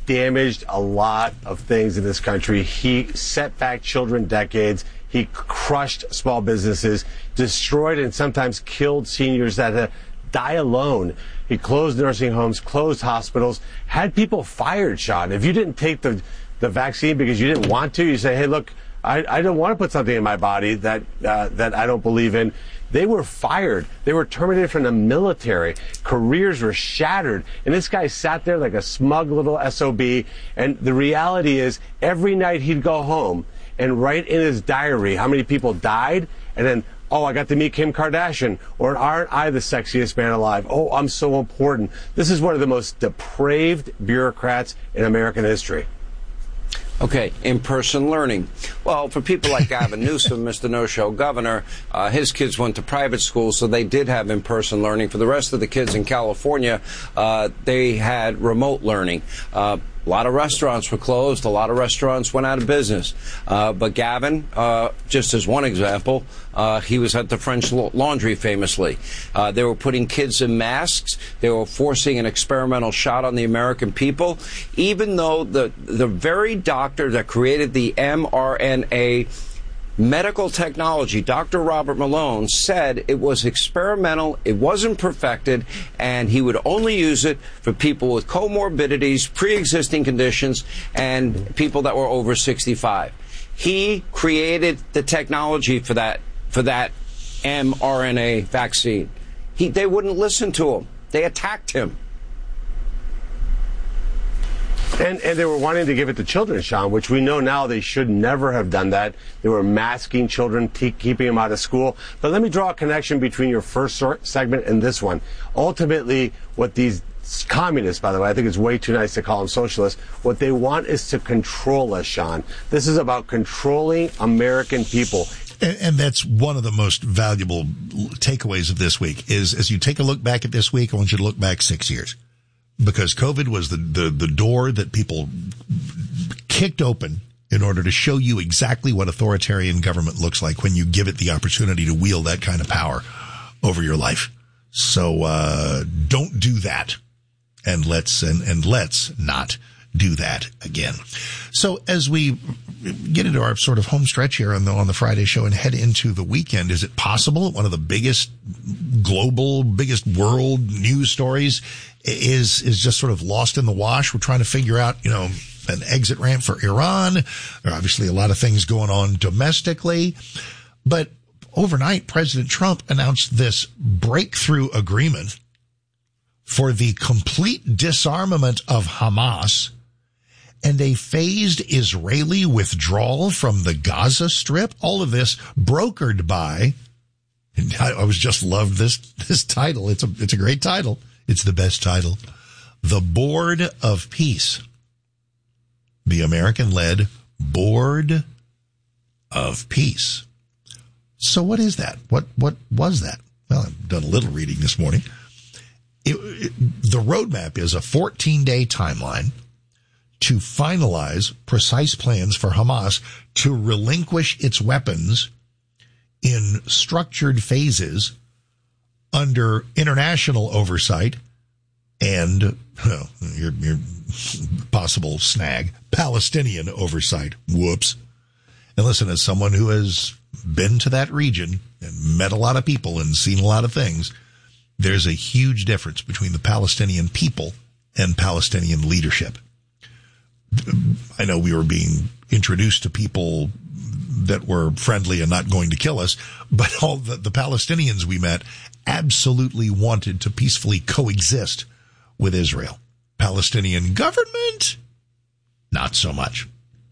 damaged a lot of things in this country. He set back children decades. He crushed small businesses, destroyed and sometimes killed seniors that had to die alone. He closed nursing homes, closed hospitals, had people fired, Sean. If you didn't take the vaccine because you didn't want to, you say, hey, look, I don't want to put something in my body that I don't believe in. They were fired. They were terminated from the military. Careers were shattered. And this guy sat there like a smug little SOB. And the reality is, every night he'd go home and write in his diary how many people died. And then, oh, I got to meet Kim Kardashian. Or aren't I the sexiest man alive? Oh, I'm so important. This is one of the most depraved bureaucrats in American history. Okay, in-person learning. Well, for people like Gavin Newsom, Mr. No-Show governor, his kids went to private schools, so they did have in-person learning. For the rest of the kids in California, they had remote learning. A lot of restaurants were closed. A lot of restaurants went out of business. But Gavin, just as one example, he was at the French Laundry famously. They were putting kids in masks. They were forcing an experimental shot on the American people, even though the very doctor that created the mRNA medical technology, Dr. Robert Malone, said it was experimental, it wasn't perfected, and he would only use it for people with comorbidities, pre-existing conditions, and people that were over 65. He created the technology for that mRNA vaccine. They wouldn't listen to him. They attacked him. And they were wanting to give it to children, Sean, which we know now they should never have done that. They were masking children, keeping them out of school. But let me draw a connection between your first segment and this one. Ultimately, what these communists, by the way, I think it's way too nice to call them socialists, what they want is to control us, Sean. This is about controlling American people. And that's one of the most valuable takeaways of this week is, as you take a look back at this week, I want you to look back 6 years. Because COVID was the door that people kicked open in order to show you exactly what authoritarian government looks like when you give it the opportunity to wield that kind of power over your life. So don't do that, and let's not do that again. So as we get into our sort of home stretch here on the Friday show and head into the weekend, is it possible that one of the biggest world news stories is just sort of lost in the wash? We're trying to figure out, an exit ramp for Iran. There are obviously a lot of things going on domestically, but overnight, President Trump announced this breakthrough agreement for the complete disarmament of Hamas and a phased Israeli withdrawal from the Gaza Strip. All of this brokered by, and I always just loved this title. It's a great title. It's the best title. The Board of Peace. The American-led Board of Peace. So what is that? What was that? Well, I've done a little reading this morning. The roadmap is a 14-day timeline to finalize precise plans for Hamas to relinquish its weapons in structured phases under international oversight and, your possible snag, Palestinian oversight. Whoops. And listen, as someone who has been to that region and met a lot of people and seen a lot of things, there's a huge difference between the Palestinian people and Palestinian leadership. I know we were being introduced to people that were friendly and not going to kill us, but all the Palestinians we met absolutely wanted to peacefully coexist with Israel. Palestinian government, not so much.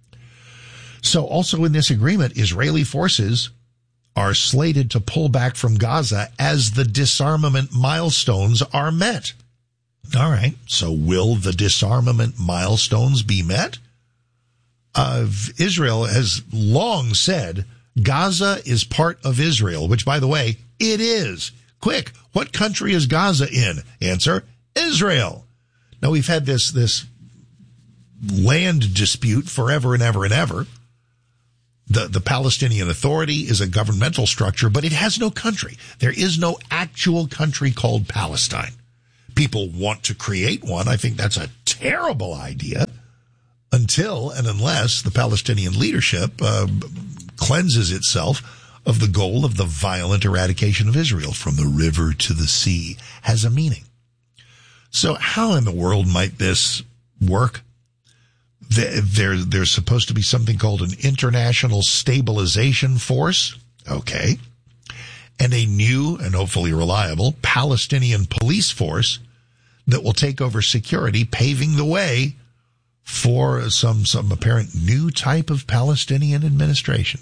So also in this agreement, Israeli forces are slated to pull back from Gaza as the disarmament milestones are met. All right, so will the disarmament milestones be met? Israel has long said Gaza is part of Israel, which, by the way, it is. Quick, what country is Gaza in? Answer, Israel. Now, we've had this land dispute forever and ever and ever. The Palestinian Authority is a governmental structure, but it has no country. There is no actual country called Palestine. People want to create one. I think that's a terrible idea. until and unless the Palestinian leadership cleanses itself of the goal of the violent eradication of Israel from the river to the sea has a meaning. So how in the world might this work? There's supposed to be something called an international stabilization force. Okay. And a new and hopefully reliable Palestinian police force that will take over security, paving the way for some apparent new type of Palestinian administration.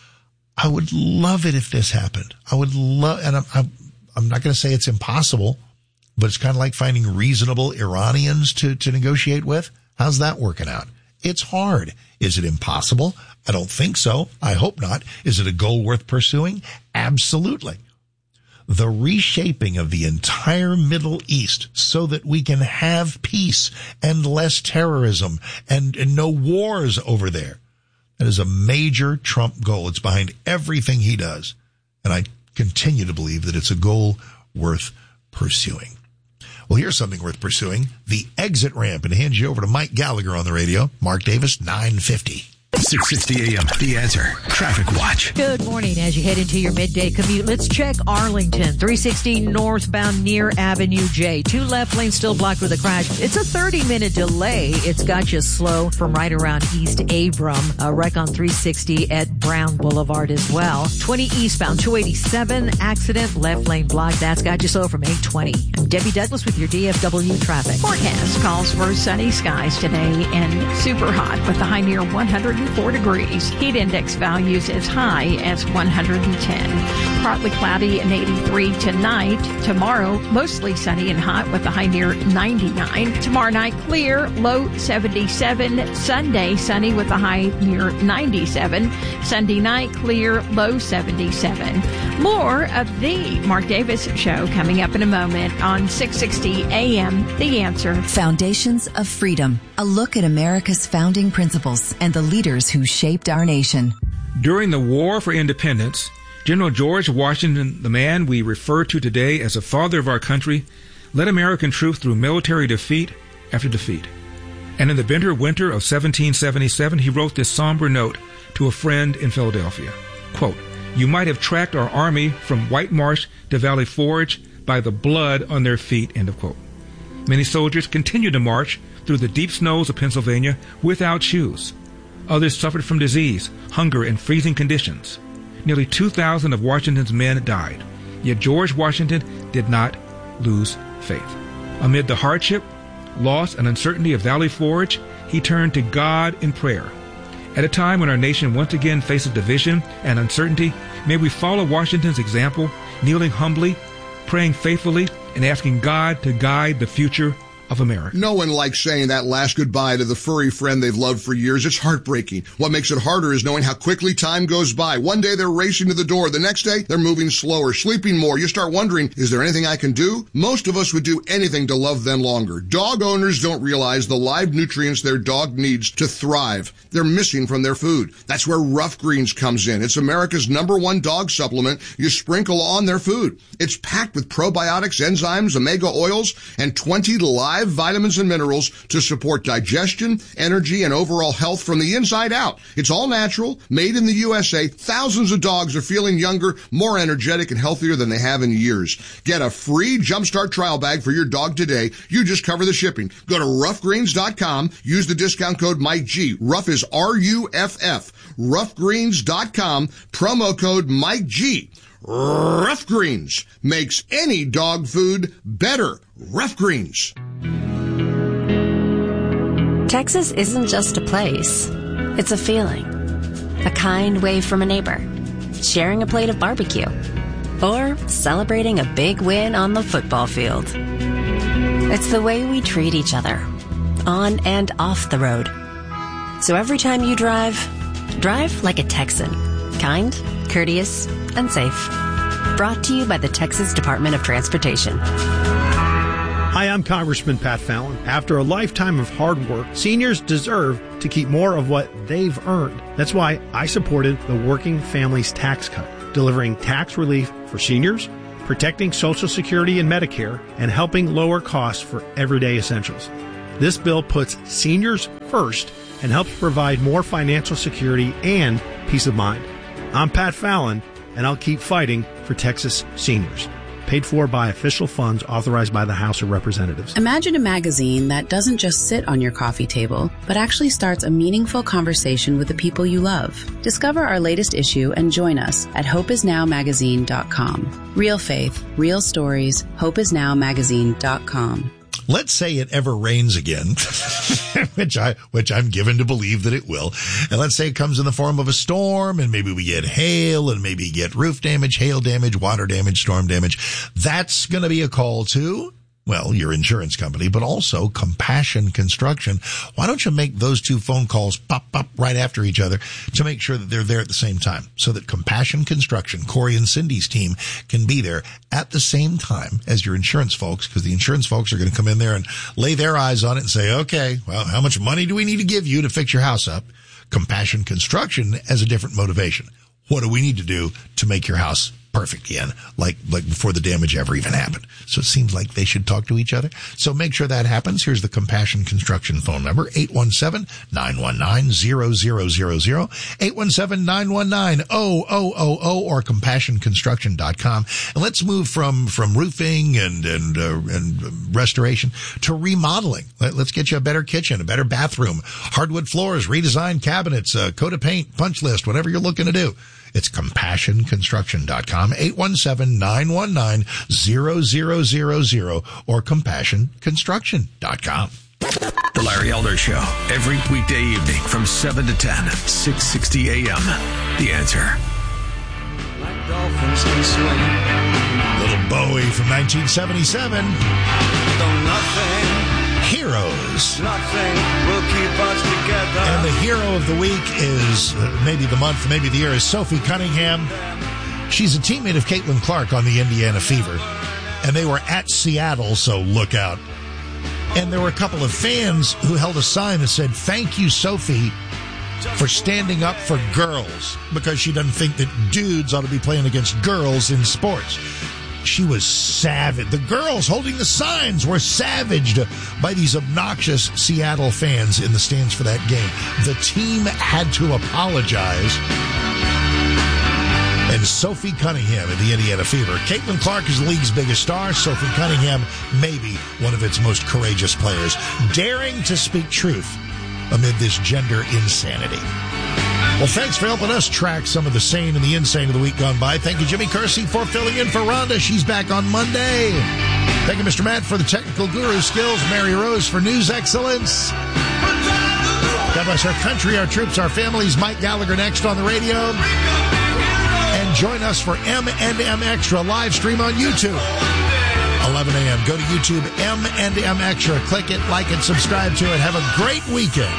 I would love it if this happened. I would love, and I'm not going to say it's impossible, but it's kind of like finding reasonable Iranians to negotiate with. How's that working out? It's hard. Is it impossible? I don't think so. I hope not. Is it a goal worth pursuing? Absolutely. The reshaping of the entire Middle East so that we can have peace and less terrorism and no wars over there. That is a major Trump goal. It's behind everything he does. And I continue to believe that it's a goal worth pursuing. Well, here's something worth pursuing. The exit ramp. And hand you over to Mike Gallagher on the radio. Mark Davis, 950. 660 AM, The Answer. Traffic Watch. Good morning. As you head into your midday commute, let's check Arlington. 360 northbound near Avenue J. 2 left lanes still blocked with a crash. It's a 30-minute delay. It's got you slow from right around East Abram. A wreck on 360 at Brown Boulevard as well. 20 eastbound, 287 accident, left lane blocked. That's got you slow from 820. I'm Debbie Douglas with your DFW traffic. Forecast calls for sunny skies today and super hot with a high near 104 degrees. Heat index values as high as 110. Partly cloudy and 83 tonight. Tomorrow, mostly sunny and hot with a high near 99. Tomorrow night, clear, low 77. Sunday, sunny with a high near 97. Sunday night, clear, low 77. More of the Mark Davis Show coming up in a moment on 660 AM, The Answer. Foundations of Freedom. A look at America's founding principles and the leaders who shaped our nation. During the War for Independence, General George Washington, the man we refer to today as the father of our country, led American troops through military defeat after defeat. And in the bitter winter of 1777, he wrote this somber note to a friend in Philadelphia. Quote, "You might have tracked our army from White Marsh to Valley Forge by the blood on their feet," end of quote. Many soldiers continued to march through the deep snows of Pennsylvania without shoes. Others suffered from disease, hunger, and freezing conditions. Nearly 2,000 of Washington's men died. Yet George Washington did not lose faith. Amid the hardship, loss, and uncertainty of Valley Forge, he turned to God in prayer. At a time when our nation once again faces division and uncertainty, may we follow Washington's example, kneeling humbly, praying faithfully, and asking God to guide the future of America. No one likes saying that last goodbye to the furry friend they've loved for years. It's heartbreaking. What makes it harder is knowing how quickly time goes by. One day they're racing to the door. The next day they're moving slower, sleeping more. You start wondering, is there anything I can do? Most of us would do anything to love them longer. Dog owners don't realize the live nutrients their dog needs to thrive. They're missing from their food. That's where Rough Greens comes in. It's America's #1 dog supplement you sprinkle on their food. It's packed with probiotics, enzymes, omega oils, and 20 live vitamins and minerals to support digestion, energy, and overall health from the inside out. It's all natural, made in the USA. Thousands of dogs are feeling younger, more energetic, and healthier than they have in years. Get a free Jumpstart trial bag for your dog today. You just cover the shipping. Go to roughgreens.com. Use the discount code Mike G. Rough is R-U-F-F. Roughgreens.com. Promo code Mike G. Rough Greens makes any dog food better. Rough Greens. Texas isn't just a place. It's a feeling. A kind wave from a neighbor. Sharing a plate of barbecue. Or celebrating a big win on the football field. It's the way we treat each other. On and off the road. So every time you drive like a Texan. Kind, courteous, and safe. Brought to you by the Texas Department of Transportation. Hi, I'm Congressman Pat Fallon. After a lifetime of hard work, seniors deserve to keep more of what they've earned. That's why I supported the Working Families Tax Cut, delivering tax relief for seniors, protecting Social Security and Medicare, and helping lower costs for everyday essentials. This bill puts seniors first and helps provide more financial security and peace of mind. I'm Pat Fallon, and I'll keep fighting for Texas seniors. Paid for by official funds authorized by the House of Representatives. Imagine a magazine that doesn't just sit on your coffee table, but actually starts a meaningful conversation with the people you love. Discover our latest issue and join us at hopeisnowmagazine.com. Real faith, real stories, hopeisnowmagazine.com. Let's say it ever rains again, which I'm given to believe that it will. And let's say it comes in the form of a storm, and maybe we get hail, and maybe get roof damage, hail damage, water damage, storm damage. That's going to be a call to, well, your insurance company, but also Compassion Construction. Why don't you make those two phone calls pop right after each other to make sure that they're there at the same time, so that Compassion Construction, Corey and Cindy's team, can be there at the same time as your insurance folks, because the insurance folks are going to come in there and lay their eyes on it and say, okay, well, how much money do we need to give you to fix your house up? Compassion Construction has a different motivation. What do we need to do to make your house perfect again, like before the damage ever even happened? So it seems like they should talk to each other. So make sure that happens. Here's the Compassion Construction phone number, 817-919-0000, 817-919-0000, or CompassionConstruction.com. And let's move from roofing and restoration to remodeling. Let's get you a better kitchen, a better bathroom, hardwood floors, redesigned cabinets, coat of paint, punch list, whatever you're looking to do. It's CompassionConstruction.com, 817-919-0000, or CompassionConstruction.com. The Larry Elder Show, every weekday evening from 7 to 10, 660 a.m. The Answer. Like dolphins can swim. Little Bowie from 1977. Heroes. Nothing will keep us together. And the hero of the week is, maybe the month, maybe the year, is Sophie Cunningham. She's a teammate of Caitlin Clark on the Indiana Fever. And they were at Seattle, so look out. And there were a couple of fans who held a sign that said, "Thank you, Sophie, for standing up for girls," because she doesn't think that dudes ought to be playing against girls in sports. She was savage. The girls holding the signs were savaged by these obnoxious Seattle fans in the stands for that game. The team had to apologize. And Sophie Cunningham of the Indiana Fever. Caitlin Clark is the league's biggest star. Sophie Cunningham, maybe one of its most courageous players, daring to speak truth amid this gender insanity. Well, thanks for helping us track some of the sane and the insane of the week gone by. Thank you, Jimmy Kersey, for filling in for Rhonda. She's back on Monday. Thank you, Mr. Matt, for the technical guru skills. Mary Rose for news excellence. God bless our country, our troops, our families. Mike Gallagher next on the radio. And join us for M&M Extra live stream on YouTube. 11 a.m. Go to YouTube, M&M Extra. Click it, like it, subscribe to it. Have a great weekend.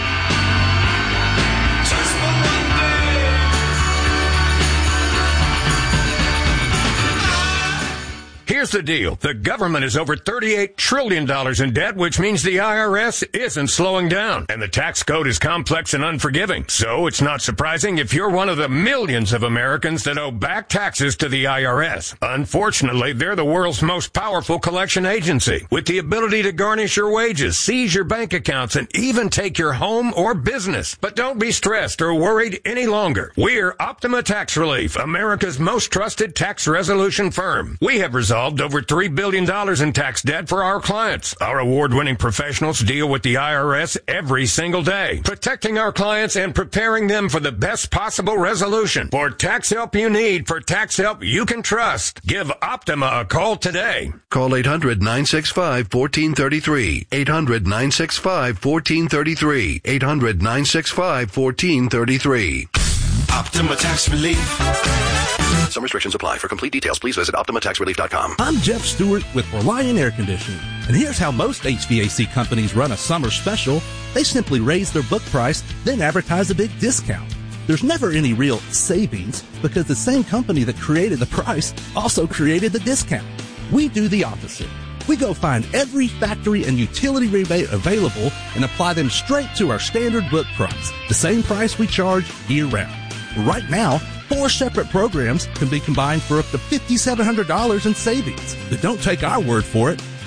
Here's the deal. The government is over $38 trillion in debt, which means the IRS isn't slowing down. And the tax code is complex and unforgiving. So it's not surprising if you're one of the millions of Americans that owe back taxes to the IRS. Unfortunately, they're the world's most powerful collection agency, with the ability to garnish your wages, seize your bank accounts, and even take your home or business. But don't be stressed or worried any longer. We're Optima Tax Relief, America's most trusted tax resolution firm. We have resolved over $3 billion in tax debt for our clients. Our award-winning professionals deal with the IRS every single day, protecting our clients and preparing them for the best possible resolution. For tax help you need, for tax help you can trust, give Optima a call today. Call 800-965-1433. 800-965-1433. 800-965-1433. Optima Tax Relief. Some restrictions apply. For complete details, please visit OptimaTaxRelief.com. I'm Jeff Stewart with Reliant Air Conditioning. And here's how most HVAC companies run a summer special. They simply raise their book price, then advertise a big discount. There's never any real savings because the same company that created the price also created the discount. We do the opposite. We go find every factory and utility rebate available and apply them straight to our standard book price, the same price we charge year-round. Right now, 4 separate programs can be combined for up to $5,700 in savings. But don't take our word for it.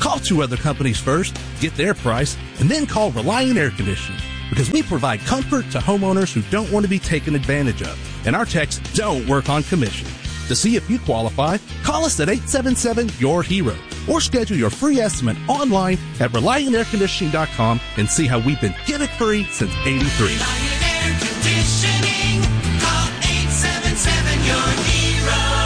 Call 2 other companies first, get their price, and then call Reliant Air Conditioning. Because we provide comfort to homeowners who don't want to be taken advantage of. And our techs don't work on commission. To see if you qualify, call us at 877-YOUR-HERO or schedule your free estimate online at ReliantAirConditioning.com and see how we've been Get It Free since '83. Reliant Air Conditioning. Call 877-YOUR-HERO.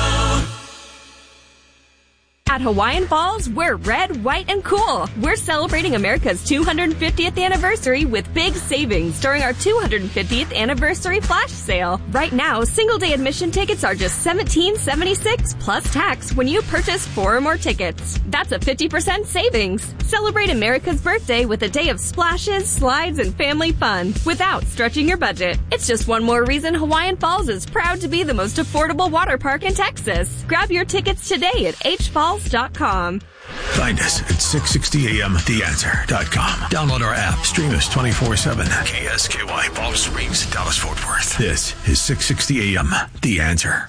At Hawaiian Falls, we're red, white, and cool. We're celebrating America's 250th anniversary with big savings during our 250th anniversary flash sale. Right now, single-day admission tickets are just $17.76 plus tax when you purchase 4 or more tickets. That's a 50% savings. Celebrate America's birthday with a day of splashes, slides, and family fun without stretching your budget. It's just one more reason Hawaiian Falls is proud to be the most affordable water park in Texas. Grab your tickets today at hfalls.com. Find us at 660amtheanswer.com. Download our app. Stream us 24/7. KSKY, Palm Springs, Dallas, Fort Worth. This is 660 AM, The Answer.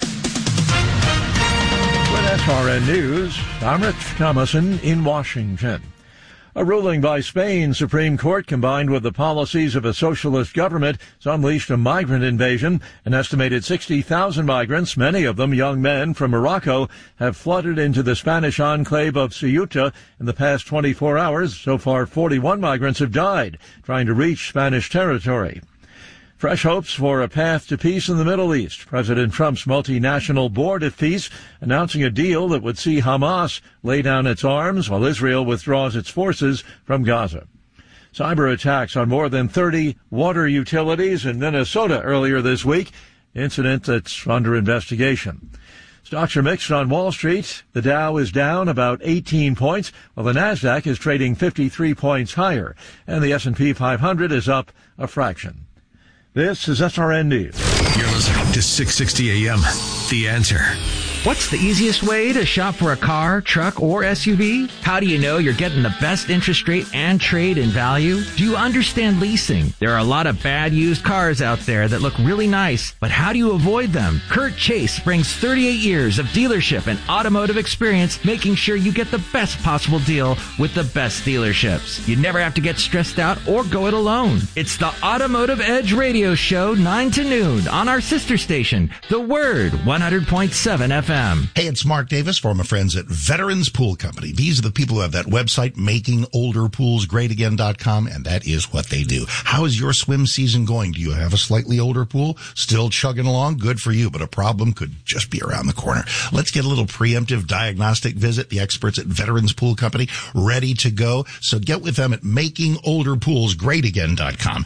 With SRN News, I'm Rich Thomason in Washington. A ruling by Spain's Supreme Court, combined with the policies of a socialist government, has unleashed a migrant invasion. An estimated 60,000 migrants, many of them young men from Morocco, have flooded into the Spanish enclave of Ceuta in the past 24 hours. So far, 41 migrants have died trying to reach Spanish territory. Fresh hopes for a path to peace in the Middle East. President Trump's multinational Board of Peace announcing a deal that would see Hamas lay down its arms while Israel withdraws its forces from Gaza. Cyber attacks on more than 30 water utilities in Minnesota earlier this week. Incident that's under investigation. Stocks are mixed on Wall Street. The Dow is down about 18 points, while the Nasdaq is trading 53 points higher, and the S&P 500 is up a fraction. This is SRN News. You're listening to 660 AM, The Answer. What's the easiest way to shop for a car, truck, or SUV? How do you know you're getting the best interest rate and trade in value? Do you understand leasing? There are a lot of bad used cars out there that look really nice, but how do you avoid them? Kurt Chase brings 38 years of dealership and automotive experience, making sure you get the best possible deal with the best dealerships. You never have to get stressed out or go it alone. It's the Automotive Edge Radio Show, 9 to noon on our sister station, The Word, 100.7 FM. Hey, it's Mark Davis for my friends at Veterans Pool Company. These are the people who have that website, makingolderpoolsgreatagain.com, and that is what they do. How is your swim season going? Do you have a slightly older pool? Still chugging along? Good for you, but a problem could just be around the corner. Let's get a little preemptive diagnostic visit. The experts at Veterans Pool Company ready to go. So get with them at makingolderpoolsgreatagain.com,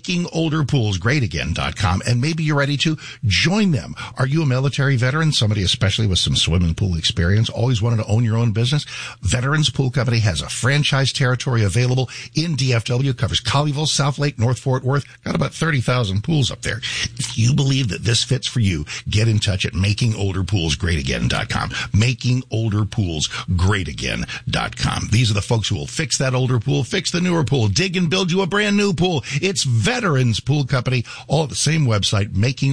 makingolderpoolsgreatagain.com, and maybe you're ready to join them. Are you a military veteran? Somebody especially with some swimming pool experience, always wanted to own your own business? Veterans Pool Company has a franchise territory available in DFW, covers Colleyville, South Lake, North Fort Worth, got about 30,000 pools up there. If you believe that this fits for you, get in touch at makingolderpoolsgreatagain.com, makingolderpoolsgreatagain.com. These are the folks who will fix that older pool, fix the newer pool, dig and build you a brand new pool. It's Veterans Pool Company, all at the same website,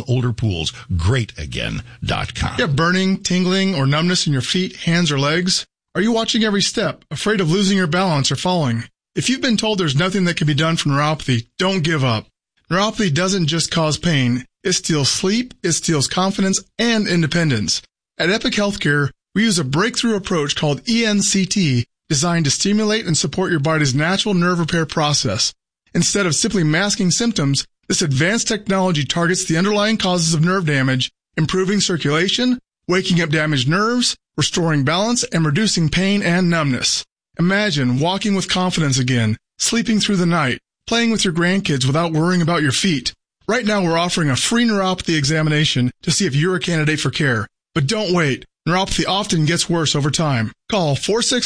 makingolderpoolsgreatagain.com. You have burning, tingling, or numbness in your feet, hands, or legs? Are you watching every step, afraid of losing your balance or falling? If you've been told there's nothing that can be done for neuropathy, don't give up. Neuropathy doesn't just cause pain. It steals sleep, it steals confidence, and independence. At Epic Healthcare, we use a breakthrough approach called ENCT, designed to stimulate and support your body's natural nerve repair process. Instead of simply masking symptoms, this advanced technology targets the underlying causes of nerve damage, improving circulation, waking up damaged nerves, restoring balance, and reducing pain and numbness. Imagine walking with confidence again, sleeping through the night, playing with your grandkids without worrying about your feet. Right now we're offering a free neuropathy examination to see if you're a candidate for care. But don't wait. Neuropathy often gets worse over time. Call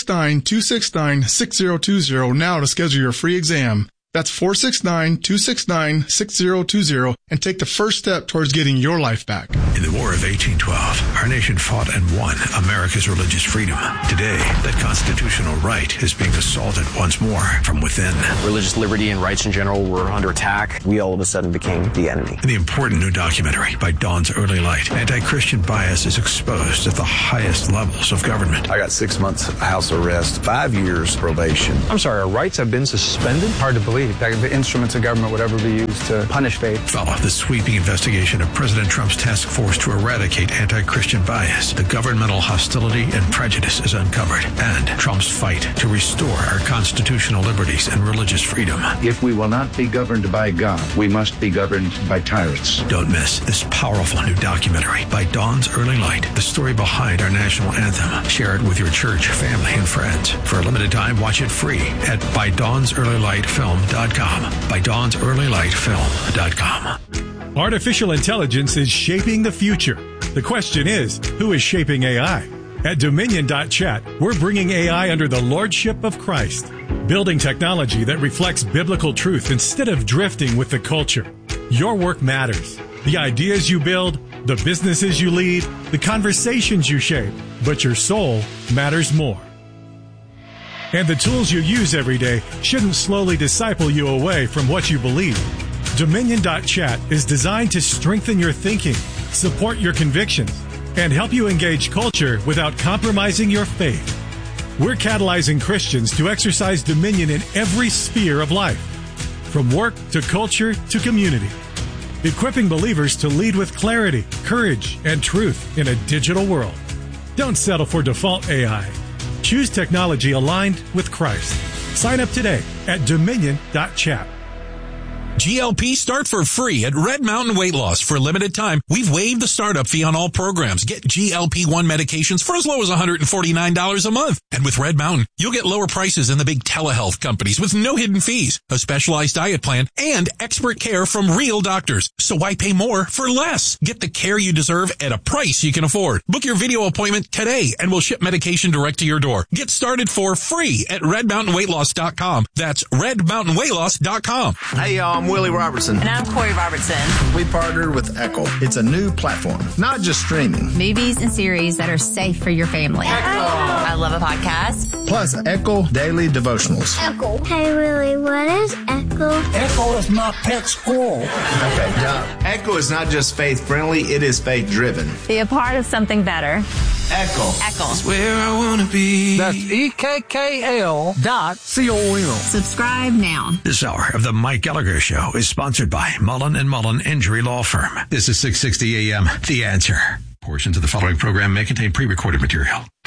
469-269-6020 now to schedule your free exam. That's 469-269-6020 and take the first step towards getting your life back. In the War of 1812, our nation fought and won America's religious freedom. Today, that constitutional right is being assaulted once more from within. Religious liberty and rights in general were under attack. We all of a sudden became the enemy. In the important new documentary, By Dawn's Early Light, anti-Christian bias is exposed at the highest levels of government. I got 6 months house arrest, 5 years probation. I'm sorry, our rights have been suspended? Hard to believe that the instruments of government would ever be used to punish faith. Follow the sweeping investigation of President Trump's task force to eradicate anti-Christian bias. The governmental hostility and prejudice is uncovered, and Trump's fight to restore our constitutional liberties and religious freedom. If we will not be governed by God, we must be governed by tyrants. Don't miss this powerful new documentary, By Dawn's Early Light, the story behind our national anthem. Share it with your church, family, and friends. For a limited time, watch it free at ByDawnsEarlyLightFilm.com. ByDawnsEarlyLightFilm.com. Artificial intelligence is shaping the future. The question is, who is shaping AI? At Dominion.chat, we're bringing AI under the lordship of Christ, building technology that reflects biblical truth instead of drifting with the culture. Your work matters. The ideas you build, the businesses you lead, the conversations you shape, but your soul matters more. And the tools you use every day shouldn't slowly disciple you away from what you believe. Dominion.chat is designed to strengthen your thinking, support your convictions, and help you engage culture without compromising your faith. We're catalyzing Christians to exercise dominion in every sphere of life, from work to culture to community, equipping believers to lead with clarity, courage, and truth in a digital world. Don't settle for default AI. Choose technology aligned with Christ. Sign up today at Dominion.chat. GLP start for free at Red Mountain Weight Loss. For a limited time, we've waived the startup fee on all programs. Get GLP-1 medications for as low as $149 a month. And with Red Mountain, you'll get lower prices than the big telehealth companies with no hidden fees, a specialized diet plan, and expert care from real doctors. So why pay more for less? Get the care you deserve at a price you can afford. Book your video appointment today and we'll ship medication direct to your door. Get started for free at RedMountainWeightLoss.com. That's RedMountainWeightLoss.com. Hey, y'all, I'm Willie Robertson. And I'm Corey Robertson. We partnered with Echo. It's a new platform, not just streaming. Movies and series that are safe for your family. Echo. I love a podcast. Plus Echo Daily Devotionals. Echo. Hey, Willie, what is Echo? Echo is my pet squirrel. Okay, John. Echo is not just faith-friendly, it is faith-driven. Be a part of something better. Echo. Echo. That's where I want to be. That's EKKL.com. Subscribe now. This hour of the Mike Gallagher Show is sponsored by Mullen & Mullen Injury Law Firm. This is 660 AM, The Answer. Portions of the following program may contain pre-recorded material.